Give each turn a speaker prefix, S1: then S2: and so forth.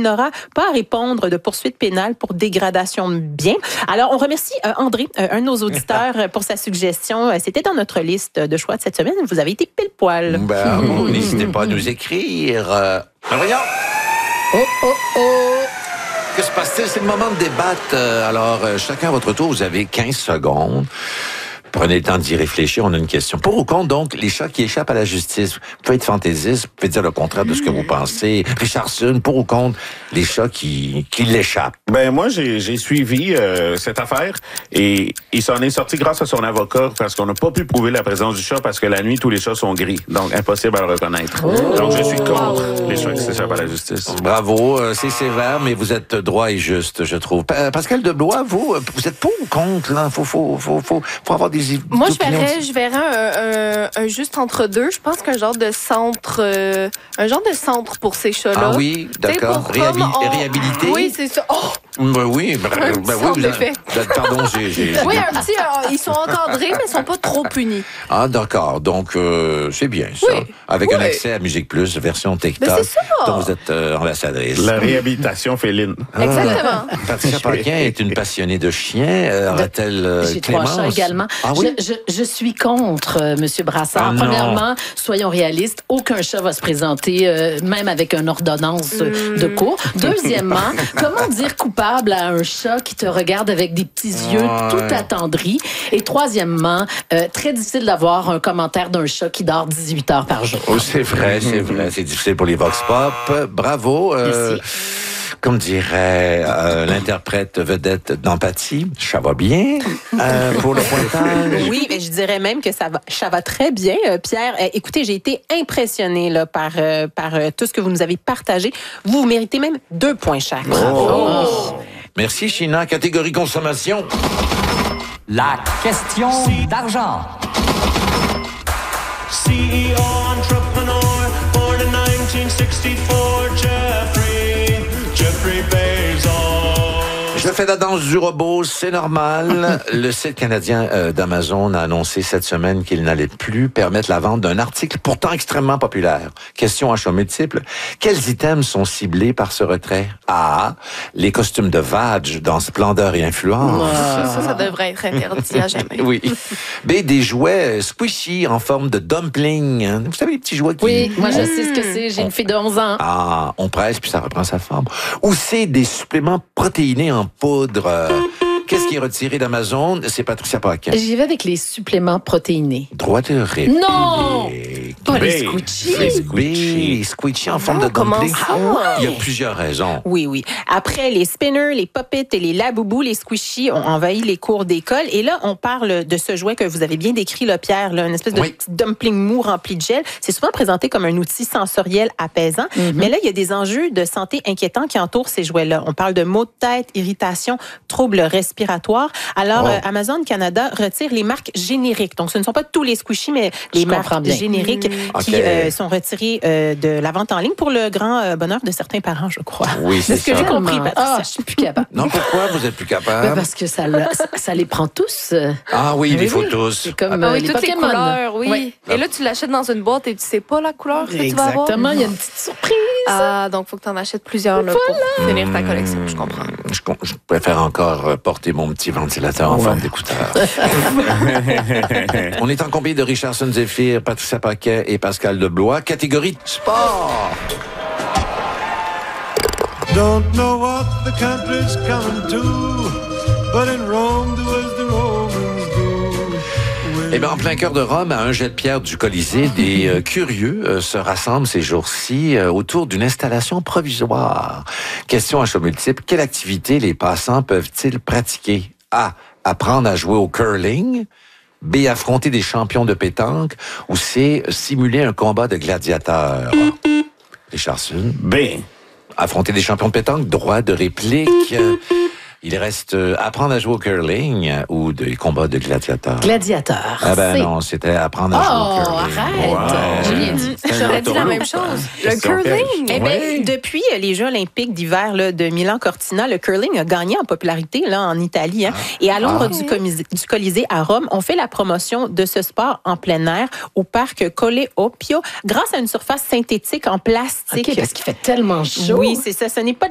S1: n'aura pas à répondre de poursuites pénales pour dégradation de biens. Alors, on remercie André, un de nos auditeurs, pour sa suggestion. C'était dans notre liste de choix de cette semaine. Vous avez été pile poil.
S2: N'hésitez pas à nous écrire. Voyons. Que se passe-t-il? C'est le moment de débattre. Alors, chacun à votre tour, vous avez 15 secondes. Prenez le temps d'y réfléchir. On a une question. Pour ou contre, donc, les chats qui échappent à la justice? Vous pouvez être fantaisiste, vous pouvez dire le contraire de ce que vous pensez. Richardson, pour ou contre les chats qui l'échappent?
S3: Ben moi, j'ai suivi cette affaire et il s'en est sorti grâce à son avocat parce qu'on n'a pas pu prouver la présence du chat parce que la nuit, tous les chats sont gris. Donc, impossible à le reconnaître. Donc, je suis contre les chats qui s'échappent à la justice.
S2: Bravo. C'est sévère, mais vous êtes droit et juste, je trouve. Pascal Deblois, vous êtes pour ou contre? Là? Faut avoir des
S4: Moi, je verrais un juste entre deux. Je pense qu'un genre de centre, pour ces chats-là.
S2: Ah oui, d'accord. Réhabilité.
S4: Oui, c'est ça. Oh!
S2: Oui, pardon, j'ai.
S4: Oui, un petit. Ils sont encadrés, mais ils sont pas trop punis.
S2: Ah, d'accord. Donc, c'est bien ça.
S4: Oui.
S2: Avec un accès à Musique Plus, version TikTok.
S4: Mais c'est ça.
S2: dont vous êtes ambassadrice.
S3: La réhabilitation féline.
S4: Exactement.
S2: Patricia Paquin est une passionnée de chiens. Aura-t-elle
S5: J'ai
S2: Clémence?
S5: 3 chats également.
S2: Ah oui?
S5: Je suis contre, M. Brassard. Premièrement, soyons réalistes, aucun chat va se présenter, même avec une ordonnance de cours. Deuxièmement, comment dire coupable à un chat qui te regarde avec des petits yeux tout attendris? Et troisièmement, très difficile d'avoir un commentaire d'un chat qui dort 18 heures par jour.
S2: Oh, c'est vrai. C'est difficile pour les Vox Pop. Bravo.
S5: Merci.
S2: Comme dirait l'interprète vedette d'Empathie, ça va bien pour le pointage.
S1: Oui, mais je dirais même que ça va très bien, Pierre. Écoutez, j'ai été impressionnée là, par tout ce que vous nous avez partagé. Vous méritez même 2 points chaque.
S2: Oh. Merci, China. Catégorie consommation.
S6: La question d'argent.
S7: CEO entrepreneur, born in 1964, Jeffrey Bezos.
S2: Je fais la danse du robot, c'est normal. Le site canadien d'Amazon a annoncé cette semaine qu'il n'allait plus permettre la vente d'un article pourtant extrêmement populaire. Question à choix multiples. Quels items sont ciblés par ce retrait? A. Les costumes de Vadge dans Splendeur et Influence.
S4: Ça devrait être interdit à jamais.
S2: Oui. B. Des jouets squishy en forme de dumpling. Vous savez, les petits jouets qui...
S5: Oui, moi je sais ce que c'est. J'ai une fille de 11 ans.
S2: Ah, on presse puis ça reprend sa forme. Ou c'est des suppléments protéinés en poudre. Qu'est-ce qui est retiré d'Amazon? C'est Patricia Paquin.
S5: J'y vais avec les suppléments protéinés.
S2: Droit de réplique.
S5: Non! Pas les squishy.
S2: Les squishy en forme de dumpling. Il y a plusieurs raisons.
S1: Oui. Après, les spinners, les poppets et les laboubous, les squishy ont envahi les cours d'école. Et là, on parle de ce jouet que vous avez bien décrit, là, Pierre, là, une espèce de petit dumpling mou rempli de gel. C'est souvent présenté comme un outil sensoriel apaisant. Mais là, il y a des enjeux de santé inquiétants qui entourent ces jouets-là. On parle de maux de tête, irritation, troubles respiratoires. Alors, Amazon Canada retire les marques génériques. Donc, ce ne sont pas tous les squishy, mais les marques génériques qui sont retirées de la vente en ligne pour le grand bonheur de certains parents, je crois.
S2: Oui, c'est
S1: ce que j'ai compris, Patricia.
S5: Je suis plus capable.
S2: Non, pourquoi vous êtes plus capable?
S5: Parce que ça les prend tous.
S2: Ah oui, les photos.
S5: C'est comme
S4: oui,
S5: les
S4: toutes les
S5: Pokémon.
S4: couleurs, oui. Et là, tu l'achètes dans une boîte et tu sais pas la couleur que tu vas avoir.
S5: Exactement, il y a une petite surprise.
S4: Ah, donc il faut que tu en achètes plusieurs là, pour finir ta collection, je comprends.
S2: Je préfère encore porter mon petit ventilateur en forme d'écouteur. On est en compagnie de Richardson Zephyr, Patricia Paquet et Pascal Deblois. Catégorie sport.
S7: Don't know what the country's coming to, but in Rome do as the Romans do.
S2: Eh bien, en plein cœur de Rome, à un jet de pierre du Colisée, des curieux se rassemblent ces jours-ci autour d'une installation provisoire. Question à choix multiple. Quelle activité les passants peuvent-ils pratiquer? A. Apprendre à jouer au curling. B. Affronter des champions de pétanque. Ou C. Simuler un combat de gladiateurs. Richardson.
S3: B.
S2: Affronter des champions de pétanque. Droit de réplique. Il reste apprendre à jouer au curling ou des combats de gladiateurs.
S5: Gladiateur.
S2: Ah ben non, c'était apprendre à jouer au curling.
S5: Arrête! J'ai rien dit.
S4: J'aurais dit la même chose. Le curling.
S1: Eh bien, depuis les Jeux olympiques d'hiver là, de Milan-Cortina, le curling a gagné en popularité là, en Italie. Hein. Et à l'ombre du Colisée à Rome, on fait la promotion de ce sport en plein air au parc Colle Oppio grâce à une surface synthétique en plastique.
S5: OK, parce qu'il fait tellement chaud.
S1: Oui, c'est ça. Ce n'est pas